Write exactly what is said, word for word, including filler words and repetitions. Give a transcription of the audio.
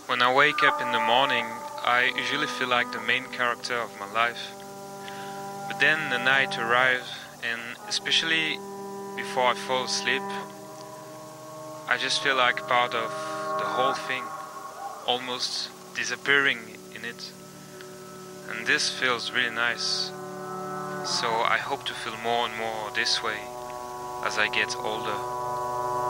When I wake up in the morning, I usually feel like the main character of my life. But then the night arrives, and especially before I fall asleep, I just feel like part of the whole thing, almost disappearing in it. And this feels really nice. So I hope to feel more and more this way as I get older.